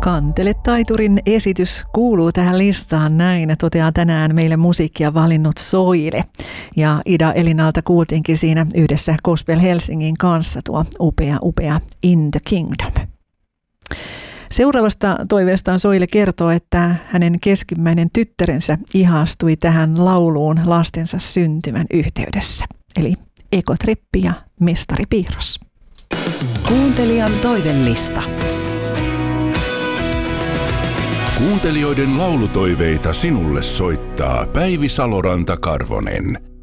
Kantele-taiturin esitys kuuluu tähän listaan näin, toteaa tänään meille musiikkia valinnut Soile. Ja Ida Elinalta kuultiinkin siinä yhdessä Gospel Helsingin kanssa tuo upea In the Kingdom. Seuraavasta toiveestaan Soile kertoo, että hänen keskimmäinen tyttärensä ihastui tähän lauluun lastensa syntymän yhteydessä. Eli Ekotrippi ja Mestari Piirros. Kuuntelijan toivellista. Kuuntelijoiden laulutoiveita sinulle soittaa Päivi Saloranta-Karvonen.